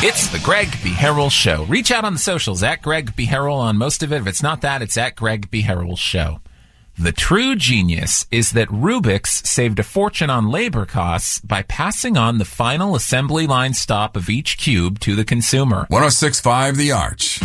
It's the Greg B. Harrell Show. Reach out on the socials, at Greg B. Harrell on most of it. If it's not that, it's at Greg B. Harrell Show. The true genius is that Rubix saved a fortune on labor costs by passing on the final assembly line stop of each cube to the consumer. 106.5 The Arch.